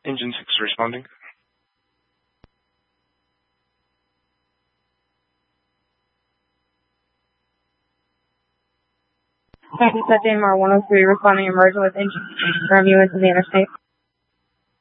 Engine 6 responding. Taxi Jmar 103 responding emerging with engine from you into the interstate.